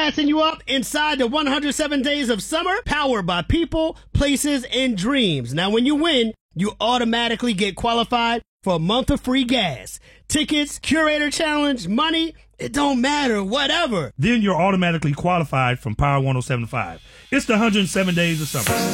gassing you up inside the 107 Days of Summer, powered by people, places, and dreams. Now, when you win, you automatically get qualified for a month of free gas. Tickets, curator challenge, money, it don't matter, whatever. Then you're automatically qualified from Power 107.5. It's the 107 Days of Summer.